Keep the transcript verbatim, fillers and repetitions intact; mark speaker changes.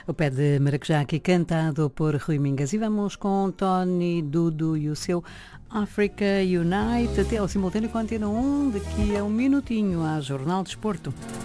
Speaker 1: O pé de maracujá aqui cantado por Rui Mingas. E vamos com Tony Dudu e o seu Africa Unite até ao simultâneo com a Antena um, daqui a um minutinho à Jornal de Desporto.